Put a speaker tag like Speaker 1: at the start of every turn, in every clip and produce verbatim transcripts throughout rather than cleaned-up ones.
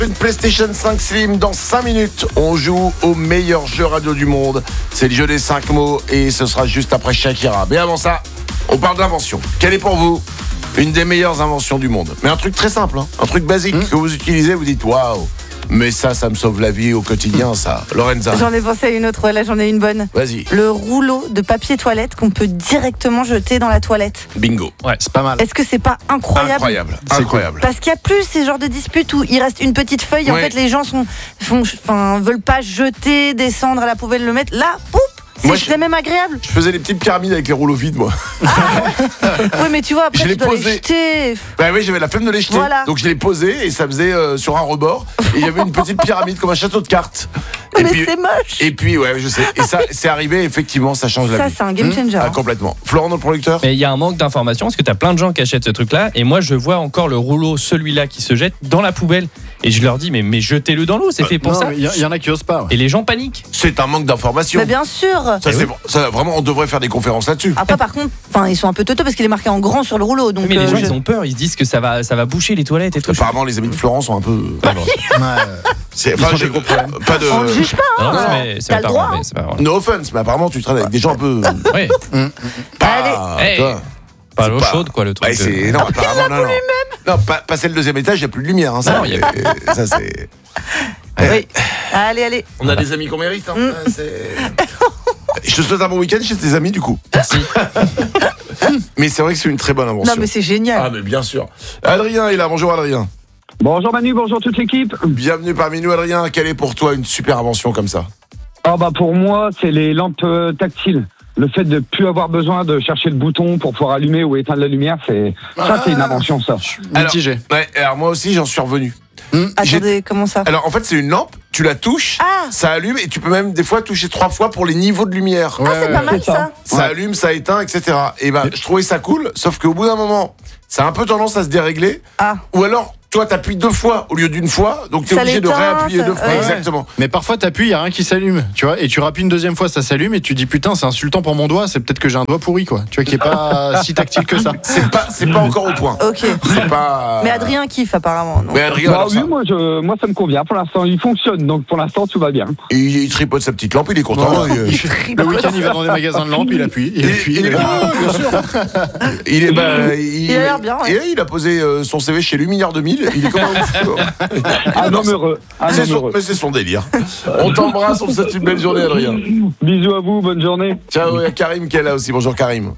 Speaker 1: Une PlayStation cinq Slim dans cinq minutes. On joue au meilleur jeu radio du monde. C'est le jeu des cinq mots et ce sera juste après Shakira. Mais avant ça, on parle d'invention. Quelle est pour vous une des meilleures inventions du monde? Mais un truc très simple, hein. Un truc basique mmh. que vous utilisez, vous dites waouh. Mais ça, ça me sauve la vie au quotidien, ça. Lorenza.
Speaker 2: J'en ai pensé à une autre, là j'en ai une bonne.
Speaker 1: Vas-y.
Speaker 2: Le rouleau de papier toilette qu'on peut directement jeter dans la toilette.
Speaker 1: Bingo.
Speaker 3: Ouais, c'est pas mal.
Speaker 2: Est-ce que c'est pas incroyable?
Speaker 1: Incroyable,
Speaker 3: c'est
Speaker 1: incroyable.
Speaker 2: Parce qu'il y a plus ces genres de disputes où il reste une petite feuille et
Speaker 1: ouais.
Speaker 2: en fait les gens sont, font, enfin, veulent pas jeter, descendre à la poubelle, le mettre. Là, poup, c'est,
Speaker 1: Moi, je...
Speaker 2: c'est même agréable.
Speaker 1: Je faisais des petites pyramides avec les rouleaux vides, moi.
Speaker 2: Ah oui, mais tu vois, après
Speaker 1: Je
Speaker 2: tu
Speaker 1: l'ai
Speaker 2: dois
Speaker 1: posé.
Speaker 2: les jeter.
Speaker 1: Bah oui, j'avais la flemme de les jeter.
Speaker 2: Voilà.
Speaker 1: Donc je les posais et ça faisait euh, sur un rebord. Et il y avait une petite pyramide comme un château de cartes. Et
Speaker 2: Mais
Speaker 1: puis,
Speaker 2: c'est moche.
Speaker 1: Et puis, ouais, je sais. Et ça, c'est arrivé, effectivement, ça change la
Speaker 2: Ça,
Speaker 1: vie.
Speaker 2: c'est un game changer.
Speaker 1: Ah, complètement. Florent, notre producteur.
Speaker 3: Mais il y a un manque d'information parce que t'as plein de gens qui achètent ce truc-là et moi je vois encore le rouleau, celui-là qui se jette dans la poubelle et je leur dis mais, mais jetez-le dans l'eau, c'est fait pour
Speaker 4: non,
Speaker 3: ça.
Speaker 4: Il y, y en a qui osent pas. Ouais.
Speaker 3: Et les gens paniquent.
Speaker 1: C'est un manque d'information.
Speaker 2: Mais bien sûr.
Speaker 1: Ça, c'est, ça, vraiment, on devrait faire des conférences là-dessus.
Speaker 2: Après, par contre, enfin, ils sont un peu teuteux parce qu'il est marqué en grand sur le rouleau. Donc,
Speaker 3: mais les
Speaker 2: euh,
Speaker 3: gens
Speaker 2: je...
Speaker 3: ils ont peur, ils se disent que ça va, ça va boucher les toilettes et tout.
Speaker 1: Apparemment, les amis de Florent sont un peu. Pardon.
Speaker 4: Ouais.
Speaker 1: C'est,
Speaker 4: Ils
Speaker 1: enfin,
Speaker 4: ont
Speaker 1: j'ai
Speaker 4: des gros problèmes.
Speaker 1: pas de.
Speaker 2: On ne juge pas.
Speaker 3: Non,
Speaker 2: Hein.
Speaker 3: non, mais c'est
Speaker 2: T'as
Speaker 3: pas
Speaker 2: le
Speaker 3: grave,
Speaker 2: droit.
Speaker 3: mais c'est pas grave.
Speaker 1: No offense, mais apparemment, tu traînes avec des gens un peu.
Speaker 3: Ouais.
Speaker 1: Pas,
Speaker 3: Allez.
Speaker 1: toi.
Speaker 3: Pas l'eau
Speaker 1: pas-
Speaker 3: chaude quoi le truc.
Speaker 1: Ouais,
Speaker 3: de-
Speaker 1: c'est. Non, apparemment, non, non. Non, pas, passer le deuxième étage, il n'y a plus de lumière. Hein, ça,
Speaker 3: Non, y a
Speaker 1: Et- ça, c'est.
Speaker 2: Oui. Allez, allez.
Speaker 1: On a des amis qu'on mérite. Hein. Ouais, c'est... Je te souhaite un bon week-end chez tes amis, du coup.
Speaker 3: Merci.
Speaker 1: Mais c'est vrai que c'est une très bonne invention.
Speaker 2: Non, mais c'est génial.
Speaker 1: Ah, mais bien sûr. Adrien est là. Bonjour, Adrien.
Speaker 5: Bonjour Manu, bonjour toute l'équipe.
Speaker 1: Bienvenue parmi nous, Adrien. Quelle est pour toi une super invention comme ça?
Speaker 5: Ah bah pour moi, c'est les lampes euh, tactiles. Le fait de plus avoir besoin de chercher le bouton pour pouvoir allumer ou éteindre la lumière, c'est ça,
Speaker 1: Ah.
Speaker 5: c'est une invention, ça.
Speaker 4: Mitigé.
Speaker 1: Ouais, alors moi aussi, j'en suis revenu.
Speaker 2: Attendez, comment ça?
Speaker 1: Alors en fait, c'est une lampe. Tu la touches,
Speaker 2: Ah.
Speaker 1: ça allume et tu peux même des fois toucher trois fois pour les niveaux de lumière.
Speaker 2: Ah, c'est pas mal
Speaker 5: c'est
Speaker 2: ça.
Speaker 5: ça.
Speaker 1: Ça allume, ça éteint, et cetera. Et ben, je trouvais ça cool, sauf qu'au bout d'un moment, ça a un peu tendance à se dérégler.
Speaker 2: Ah.
Speaker 1: Ou alors, toi, t'appuies deux fois au lieu d'une fois, donc t'es
Speaker 2: Ça
Speaker 1: obligé de
Speaker 2: l'éteint,
Speaker 1: réappuyer
Speaker 2: ça-
Speaker 1: deux fois.
Speaker 2: ouais.
Speaker 1: Exactement.
Speaker 4: Mais parfois t'appuies, il y a rien qui s'allume, tu vois, et tu rappuies une deuxième fois, ça s'allume, et tu dis putain, c'est insultant pour mon doigt, c'est peut-être que j'ai un doigt pourri, quoi. Tu vois, qui est pas si tactile que ça.
Speaker 1: C'est pas, c'est pas encore au point.
Speaker 2: Ok.
Speaker 1: C'est pas.
Speaker 2: Mais Adrien kiffe apparemment. Non.
Speaker 1: Mais Adrien,
Speaker 5: Bah
Speaker 1: alors
Speaker 5: oui,
Speaker 1: ça,
Speaker 5: moi, je, moi ça me convient. Pour l'instant, il fonctionne, donc pour l'instant tout va bien.
Speaker 1: il, il tripote sa petite lampe, il est content.
Speaker 4: Ouais.
Speaker 1: il,
Speaker 4: Il fait- Le week-end, il va dans des magasins de lampes, il appuie, il
Speaker 1: il-
Speaker 4: appuie.
Speaker 1: il est
Speaker 4: il
Speaker 1: ah, bien sûr. Il est bah, il,
Speaker 2: Il a l'air bien, ouais.
Speaker 1: Et il a posé euh, son C V chez Luminaire deux mille. Il est comme un ouf, quoi.
Speaker 5: Un homme heureux. Un
Speaker 1: C'est
Speaker 5: homme
Speaker 1: son,
Speaker 5: heureux.
Speaker 1: mais c'est son délire. On t'embrasse, on te souhaite une belle journée, Adrien.
Speaker 5: Bisous à vous, bonne journée.
Speaker 1: Ciao, il y a Karim qui est là aussi. Bonjour, Karim.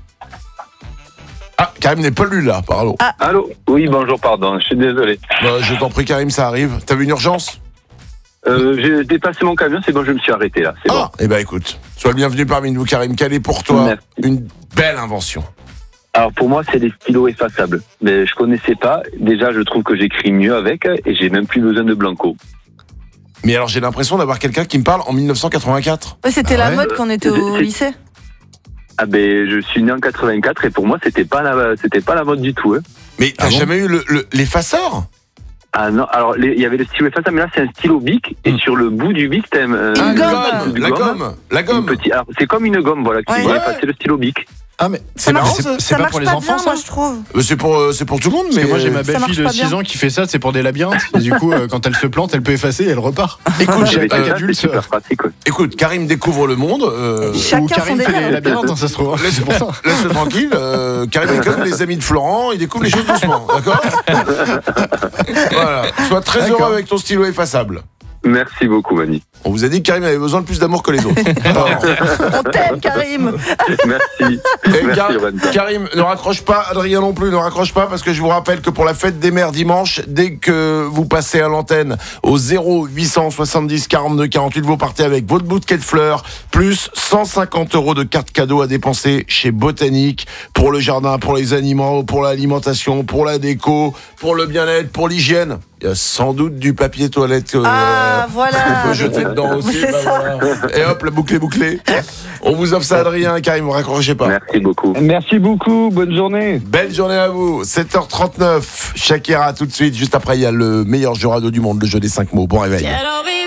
Speaker 1: Ah, Karim n'est pas lui là, pardon.
Speaker 6: Allô? Oui, bonjour, pardon, je suis désolé.
Speaker 1: Bah, je t'en prie, Karim, ça arrive. T'as vu une urgence?
Speaker 6: Euh, j'ai dépassé mon camion, c'est bon, je me suis arrêté là, c'est
Speaker 1: Ah, eh ben écoute, sois le bienvenu parmi nous, Karim. Quelle est pour toi
Speaker 6: Merci.
Speaker 1: une belle invention?
Speaker 6: bon. Alors pour moi, c'est des stylos effaçables. Mais je connaissais pas. Déjà, je trouve que j'écris mieux avec et j'ai même plus besoin de blanco.
Speaker 1: Mais alors, j'ai l'impression d'avoir quelqu'un qui me parle en dix-neuf cent quatre-vingt-quatre.
Speaker 2: Ouais, c'était
Speaker 4: Ah
Speaker 2: la
Speaker 4: ouais.
Speaker 2: mode quand on était au
Speaker 6: C'est-
Speaker 2: lycée.
Speaker 6: Ah ben, je suis né en quatre-vingt-quatre et pour moi, c'était pas la, c'était pas la mode du tout. Hein.
Speaker 1: Mais t'as
Speaker 4: Ah bon
Speaker 1: jamais eu le, le- l'effaceur?
Speaker 6: Ah non, alors les- il y avait le stylo effaçable, mais là c'est un stylo bic et sur le bout du bic, t'as un, un-
Speaker 2: Une
Speaker 1: Ah,
Speaker 2: gomme.
Speaker 1: gomme, la gomme, la
Speaker 6: une
Speaker 1: gomme.
Speaker 6: petite- alors, c'est comme une gomme, voilà, qui
Speaker 2: Ouais.
Speaker 6: vient effacer le stylo bic.
Speaker 4: Ah, mais
Speaker 1: C'est marrant,
Speaker 2: marche-
Speaker 1: ça.
Speaker 4: c'est
Speaker 2: ça
Speaker 4: pas
Speaker 2: marche
Speaker 4: pour les
Speaker 2: pas
Speaker 4: enfants,
Speaker 2: bien,
Speaker 4: ça
Speaker 2: moi je trouve.
Speaker 1: Euh, C'est pour, euh, c'est pour tout le monde,
Speaker 4: Parce
Speaker 1: mais
Speaker 4: que moi j'ai
Speaker 1: euh,
Speaker 4: ma
Speaker 2: ça
Speaker 4: belle-fille
Speaker 2: marche
Speaker 4: de
Speaker 2: pas
Speaker 4: six
Speaker 2: bien.
Speaker 4: ans qui fait ça, c'est pour des labyrinthes. Et du coup, euh, quand elle se plante, elle peut effacer et elle repart.
Speaker 1: écoute,
Speaker 6: Mais
Speaker 1: j'ai-
Speaker 6: ça,
Speaker 1: euh,
Speaker 6: c'est
Speaker 4: adulte,
Speaker 6: super pratique. Ouais.
Speaker 1: écoute, Karim découvre le monde. euh,
Speaker 2: Chacun
Speaker 4: Ou
Speaker 2: son
Speaker 4: Karim fait
Speaker 2: délire.
Speaker 4: les labyrinthes, hein, ça se trouve.
Speaker 1: Laisse,
Speaker 4: C'est pour ça.
Speaker 1: laisse-le tranquille. Euh, Karim est comme les amis de Florent, il découvre les choses doucement, d'accord? Voilà. Sois très
Speaker 4: D'accord.
Speaker 1: heureux avec ton stylo effaçable.
Speaker 6: Merci beaucoup, Mani.
Speaker 1: On vous a dit que Karim avait besoin de plus d'amour que les autres. Alors,
Speaker 2: On t'aime, Karim.
Speaker 6: Merci.
Speaker 1: et
Speaker 6: Merci,
Speaker 1: Kar-
Speaker 6: Lorenza.
Speaker 1: Karim, ne raccroche pas, Adrien non plus, ne raccroche pas, parce que je vous rappelle que pour la fête des mères dimanche, dès que vous passez à l'antenne au zéro huit cent soixante-dix quarante-deux quarante-huit, vous partez avec votre bouquet de fleurs, plus cent cinquante euros de cartes cadeaux à dépenser chez Botanique, pour le jardin, pour les animaux, pour l'alimentation, pour la déco, pour le bien-être, pour l'hygiène. Il y a sans doute du papier toilette euh,
Speaker 2: Ah, voilà.
Speaker 1: qu'on peut jeter dedans aussi.
Speaker 2: C'est
Speaker 1: bah
Speaker 2: ça.
Speaker 1: voilà. Et hop, la boucle est bouclée. On vous offre ça, Adrien, Karim, vous raccrochez pas.
Speaker 6: Merci beaucoup.
Speaker 5: Merci beaucoup, bonne journée.
Speaker 1: Belle journée à vous. sept heures trente-neuf. Shakira tout de suite. Juste après, il y a le meilleur jeu radio du monde, le jeu des cinq mots. Bon réveil.